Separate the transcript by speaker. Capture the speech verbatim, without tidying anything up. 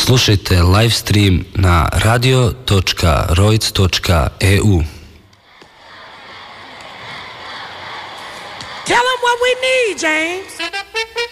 Speaker 1: Slušajte live stream na radio točka roic točka e u.
Speaker 2: Tell them what we need, James.